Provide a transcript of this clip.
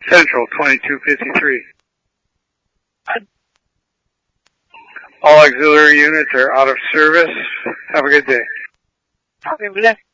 Central 2253. All auxiliary units are out of service. Have a good day. Okay, bless.